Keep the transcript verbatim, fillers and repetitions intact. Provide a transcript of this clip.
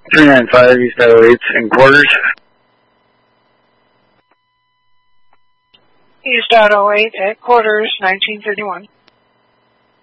three nine five East oh eight in quarters. East oh eight at quarters, nineteen fifty-one.